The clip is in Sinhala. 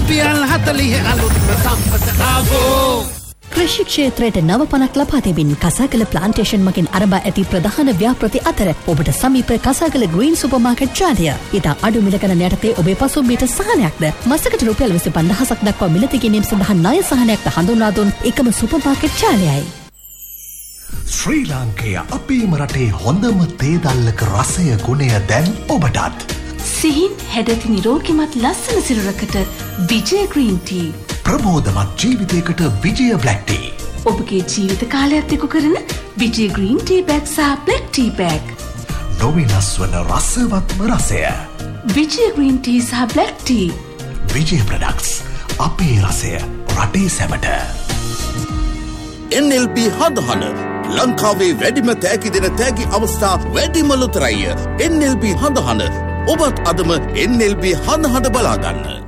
රුපියල් 40 අලුත්ම සම්පත ආවෝ. කෘෂි ක්ෂේත්‍රයට නව පනක් ලබා දෙමින් කසාගල ප්ලාන්ටේෂන් මගින් ආරම්භ ඇති ප්‍රධාන ව්‍යාපෘති අතර ඔබට සමීප කසාගල ග්‍රීන් සුපර්මාකට් ජාලය. ඉතා අඩු මිල ගණන යටතේ ඔබේ පසුම්බියට සහනයක්ද මාසකට රුපියල් 25000ක් දක්වා මිලදී ගැනීම සඳහා ණය සහනයක්ද හඳුන්වා දුන් එකම සුපර්මාකට් ජාලයයි. ශ්‍රී ලාංකේය අපේම රටේ හොඳම තේ දල්ලක රසය ගුණය දැන් ඔබටත්. සිහින් හැඩති නිරෝගිමත් ලස්සන සිරුරකට විජය ග්‍රීන් ටී. ප්‍රබෝධමත් ජීවිතයකට විජය බ්ලැක් ටී. ඔබගේ ජීවිත කාලයත් එක්ක කරන විජය ග්‍රීන් ටී බෑග් සහ බ්ලැක් ටී බෑග්. නොවෙනස් වන රසවත්ම රසය. විජය ග්‍රීන් ටී සහ බ්ලැක් ටී. විජය ප්‍රොඩක්ට්ස් අපේ රසය රටේ සැමට. NLB හඳහන ලංකාවේ වැඩිම තෑගි දෙන තෑගි අවස්ථා වැඩිම ලොතරැය. NLB හඳහන ඔබත් අදම NLB හඳහන බලාගන්න.